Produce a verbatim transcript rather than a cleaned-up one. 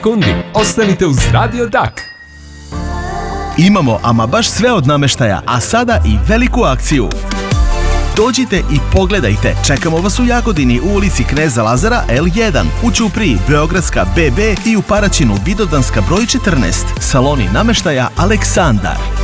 Kundi, ostanite uz Radio Dak. Imamo ama baš sve od namještaja, a sada i veliku akciju. Dođite i pogledajte, čekamo vas u Jagodini u ulici Kneza Lazara el jedan, u Ćupriji Beogradska be be i u Paraćinu Vidovdanska broj četrnaest. Saloni namještaja Aleksandar.